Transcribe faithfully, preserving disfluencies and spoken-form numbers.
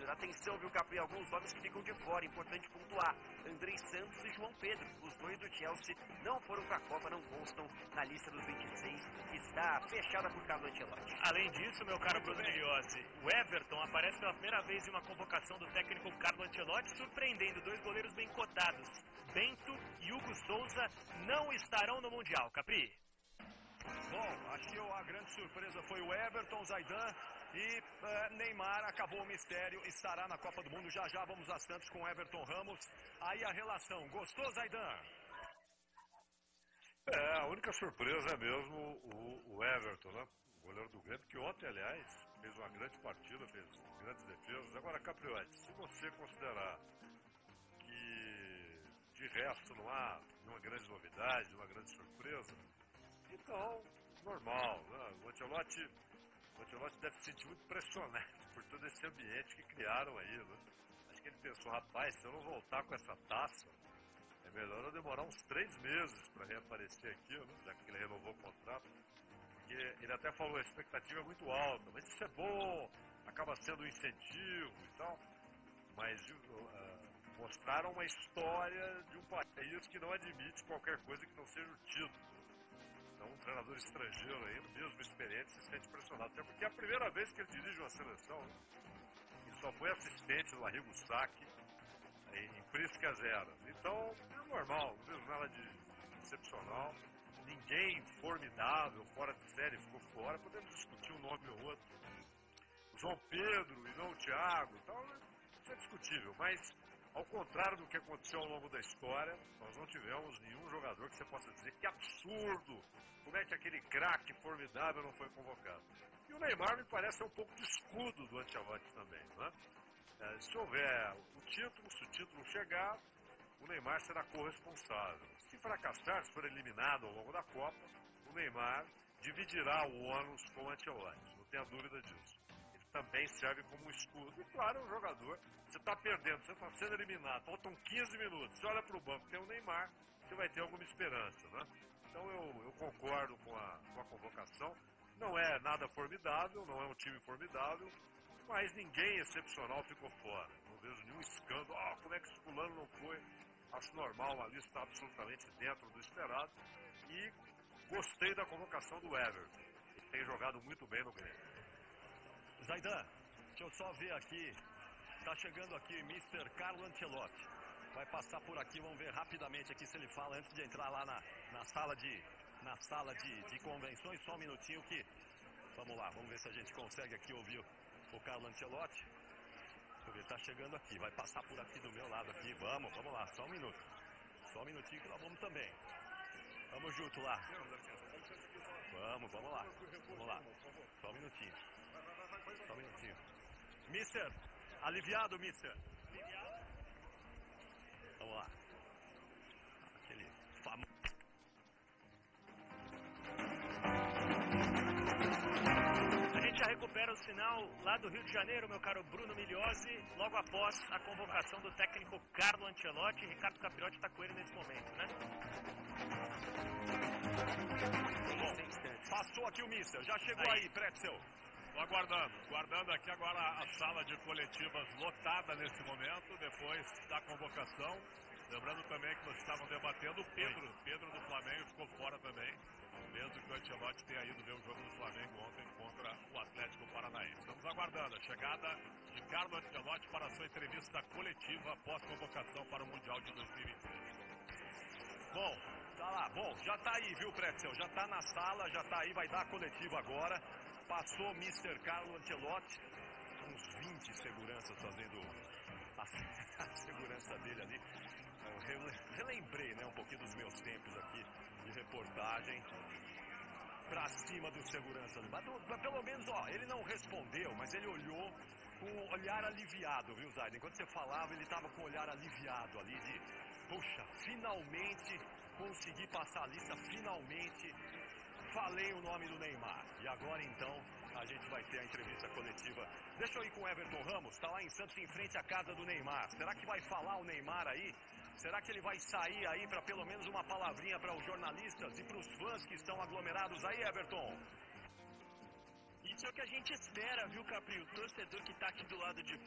Mister. Atenção, viu, Capri? Alguns nomes que ficam de fora, importante pontuar. Andrei Santos e João Pedro. Os dois do Chelsea não foram para a Copa, não constam na lista dos vinte e seis, que está fechada por Carlo Ancelotti. Além disso, meu caro Bruno Miliozzi, o Everton aparece pela primeira vez em uma convocação do técnico Carlo Ancelotti, surpreendendo dois goleiros bem cotados. Bento e Hugo Souza não estarão no Mundial, Capri. Bom, acho que a grande surpresa foi o Everton, Zaidan e uh, Neymar. Acabou o mistério, estará na Copa do Mundo. Já já vamos a Santos com Everton Ramos. Aí a relação, gostou, Zaidan? É, a única surpresa é mesmo o, o Everton, né? O goleiro do Grêmio, que ontem, aliás, fez uma grande partida, fez grandes defesas. Agora, Capriotti, se você considerar que de resto não há nenhuma grande novidade, nenhuma grande surpresa, então, normal, né? O Ancelotti, o Ancelotti deve se sentir muito pressionado por todo esse ambiente que criaram aí, né? Acho que ele pensou, rapaz, se eu não voltar com essa taça, é melhor eu demorar uns três meses para reaparecer aqui, né? Já que ele renovou o contrato. Porque ele até falou, a expectativa é muito alta, mas isso é bom, acaba sendo um incentivo e tal. Mas uh, mostraram uma história de um país que não admite qualquer coisa que não seja o título. Então, um treinador estrangeiro aí, mesmo experiente, se sente pressionado. Até porque é a primeira vez que ele dirige uma seleção, né? Ele só foi assistente do Arrigo Sacchi em Priscas Eras. Então, é normal, não vejo nada de excepcional. Ninguém formidável, fora de série, ficou fora. Podemos discutir um nome ou outro. O João Pedro e não o Thiago e tal, isso é discutível. Mas, ao contrário do que aconteceu ao longo da história, nós não tivemos nenhum jogador que você possa dizer que absurdo, como é que aquele craque formidável não foi convocado. E o Neymar me parece um pouco de escudo do Ancelotti também, né? É, se houver o título, se o título chegar, o Neymar será corresponsável. Se fracassar, se for eliminado ao longo da Copa, o Neymar dividirá o ônus com o Ancelotti, não tenha dúvida disso. Ele também serve como um escudo. E claro, é um jogador, você está perdendo, você está sendo eliminado, faltam quinze minutos, você olha para o banco, tem o Neymar, você vai ter alguma esperança, né? Então eu, eu concordo com a, com a convocação. Não é nada formidável, não é um time formidável, mas ninguém excepcional ficou fora. Não vejo nenhum escândalo. Ah, como é que esse fulano não foi? Acho normal, ali está absolutamente dentro do esperado. E gostei da convocação do Everton. Ele tem jogado muito bem no Grêmio. Zaidan, deixa eu só ver aqui. Está chegando aqui mister Carlo Ancelotti. Vai passar por aqui, vamos ver rapidamente aqui se ele fala antes de entrar lá na, na sala de, na sala de, de convenções. Só um minutinho que... Vamos lá, vamos ver se a gente consegue aqui ouvir o Carlo Ancelotti. Ele está chegando aqui, vai passar por aqui do meu lado aqui. Vamos, vamos lá, só um minuto. Só um minutinho que nós vamos também. Vamos junto lá. Vamos, vamos lá. Vamos lá. Só um minutinho. Só um minutinho. Mister, aliviado, mister. Vamos lá. Aquele famoso. A gente já recupera o sinal lá do Rio de Janeiro, meu caro Bruno Miliozzi, logo após a convocação do técnico Carlo Ancelotti. Ricardo Capriotti está com ele nesse momento, né? Bom, passou aqui o mister, já chegou aí, aí Pretzel. Estou aguardando, aguardando aqui agora a sala de coletivas lotada nesse momento, depois da convocação. Lembrando também que nós estávamos debatendo o Pedro, Pedro do Flamengo ficou fora também, mesmo que o Ancelotti tenha ido ver o jogo do Flamengo ontem contra o Atlético Paranaense. Estamos aguardando a chegada de Carlo Ancelotti para a sua entrevista coletiva após convocação para o Mundial de dois mil e vinte e seis. Bom, tá lá, bom, já tá aí, viu, Pretzel? Já tá na sala, já tá aí, vai dar a coletiva agora. Passou mister Carlo Ancelotti, uns vinte seguranças fazendo a, a segurança dele ali. Eu relembrei, né, um pouquinho dos meus tempos aqui de reportagem. Pra cima do segurança. Mas, pelo menos, ó, ele não respondeu, mas ele olhou com um olhar aliviado, viu, Zaida? Enquanto você falava, ele tava com um olhar aliviado ali de, puxa, finalmente consegui passar a lista, finalmente falei o nome do Neymar. E agora, então, a gente vai ter a entrevista coletiva. Deixa eu ir com o Everton Ramos, tá lá em Santos, em frente à casa do Neymar. Será que vai falar o Neymar aí? Será que ele vai sair aí para pelo menos uma palavrinha para os jornalistas e para os fãs que estão aglomerados aí, Everton? Isso é o que a gente espera, viu, Capri? O torcedor que tá aqui do lado de